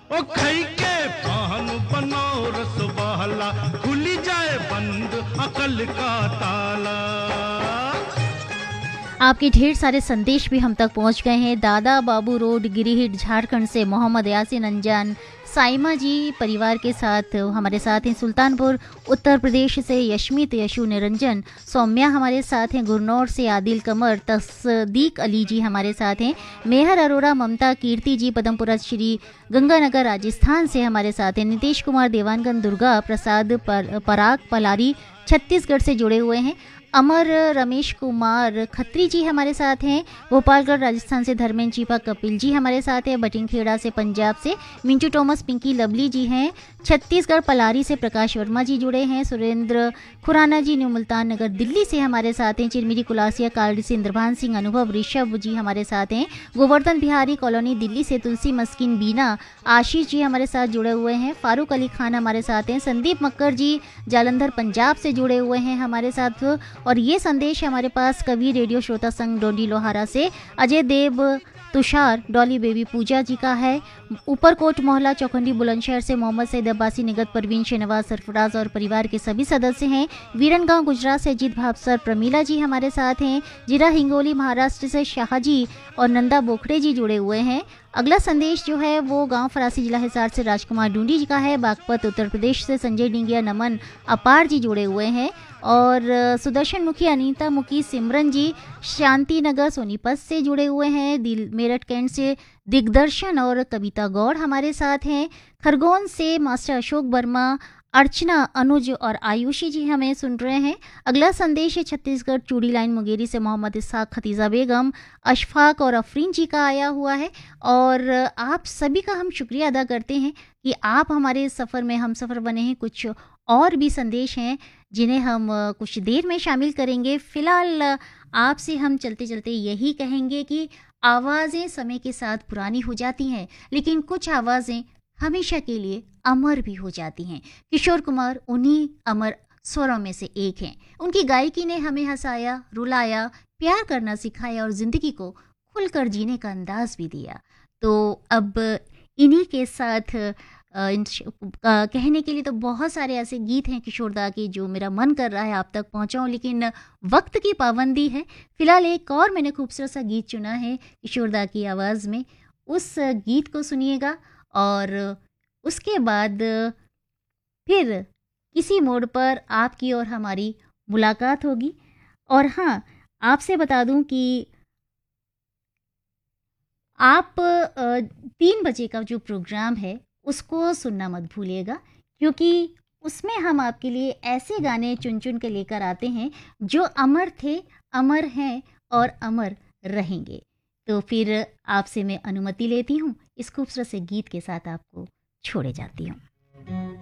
ओ खई के पान बनाओ रसवाला, खुली जाए बंद अकल का ताला। आपके ढेर सारे संदेश भी हम तक पहुंच गए हैं। दादा बाबू रोड, गिरिहिट, झारखंड से मोहम्मद यासिन अंजान, साइमा जी परिवार के साथ हमारे साथ हैं। सुल्तानपुर उत्तर प्रदेश से यशमित यशु निरंजन, सौम्या हमारे साथ हैं। गुरनौर से आदिल कमर, तस्दीक अली जी हमारे साथ हैं। मेहर अरोड़ा, ममता, कीर्ति जी पदमपुरा श्री गंगानगर राजस्थान से हमारे साथ हैं। नीतीश कुमार देवानगंज, दुर्गा प्रसाद पराग पलारी छत्तीसगढ़ से जुड़े हुए हैं। अमर रमेश कुमार खत्री जी हमारे साथ हैं। गोपालगढ़ राजस्थान से धर्मेंद्र चीपा कपिल जी हमारे साथ हैं। बटिंगखेड़ा से पंजाब से मिंटू टॉमस, पिंकी लवली जी हैं। छत्तीसगढ़ पलारी से प्रकाश वर्मा जी जुड़े हैं। सुरेंद्र खुराना जी न्यू मुल्तान नगर दिल्ली से हमारे साथ हैं। चिरमिरी कुलासिया कालड़ी से इंद्रभान सिंह, अनुभव ऋषभ जी हमारे साथ हैं। गोवर्धन बिहारी कॉलोनी दिल्ली से तुलसी मस्किन बीना, आशीष जी हमारे साथ जुड़े हुए हैं। फारूक अली खान हमारे साथ हैं। संदीप मक्कर जी जालंधर पंजाब से जुड़े हुए हैं हमारे साथ। और ये संदेश हमारे पास कवि रेडियो श्रोता संघ डोंडी लोहारा से अजय देव तुषार, डॉली बेबी पूजा जी का है। ऊपरकोट मोहल्ला चौखंडी बुलंदशहर से मोहम्मद सईद अब्बासी, निगत परवीन, शहनवाज सरफराज और परिवार के सभी सदस्य हैं। वीरनगांव गुजरात से अजीत भावसर, प्रमीला जी हमारे साथ हैं। जिला हिंगोली महाराष्ट्र से शाहजी और नंदा बोखड़े जी जुड़े हुए हैं। अगला संदेश जो है वो गांव फरासी जिला हिसार से राजकुमार ढूंढी जी का है। बागपत उत्तर प्रदेश से संजय डिंगिया, नमन अपार जी जुड़े हुए हैं। और सुदर्शन मुखी, अनीता मुखी, सिमरन जी शांति नगर सोनीपत से जुड़े हुए हैं। दिल मेरठ कैंट से दिग्दर्शन और कविता गौड़ हमारे साथ हैं। खरगोन से मास्टर अशोक वर्मा, अर्चना, अनुज और आयुषी जी हमें सुन रहे हैं। अगला संदेश है छत्तीसगढ़ चूड़ी लाइन मुंगेरी से मोहम्मद इसाक, खतीजा बेगम, अशफाक और अफरीन जी का आया हुआ है। और आप सभी का हम शुक्रिया अदा करते हैं कि आप हमारे सफ़र में हम सफ़र बने हैं। कुछ और भी संदेश हैं जिन्हें हम कुछ देर में शामिल करेंगे। फ़िलहाल आपसे हम चलते चलते यही कहेंगे कि आवाज़ें समय के साथ पुरानी हो जाती हैं, लेकिन कुछ आवाज़ें हमेशा के लिए अमर भी हो जाती हैं। किशोर कुमार उन्हीं अमर स्वरों में से एक हैं। उनकी गायकी ने हमें हंसाया, रुलाया, प्यार करना सिखाया और ज़िंदगी को खुलकर जीने का अंदाज भी दिया। तो अब इन्हीं के साथ कहने के लिए तो बहुत सारे ऐसे गीत हैं किशोरदा के जो मेरा मन कर रहा है आप तक पहुंचाऊं, लेकिन वक्त की पाबंदी है। फिलहाल एक और मैंने खूबसूरत सा गीत चुना है किशोरदा की आवाज़ में, उस गीत को सुनिएगा और उसके बाद फिर किसी मोड़ पर आपकी और हमारी मुलाकात होगी। और हाँ, आपसे बता दूं कि आप 3 बजे का जो प्रोग्राम है उसको सुनना मत भूलिएगा, क्योंकि उसमें हम आपके लिए ऐसे गाने चुन चुन के लेकर आते हैं जो अमर थे, अमर हैं और अमर रहेंगे। तो फिर आपसे मैं अनुमति लेती हूँ, इस खूबसूरत से गीत के साथ आपको छोड़े जाती हूँ।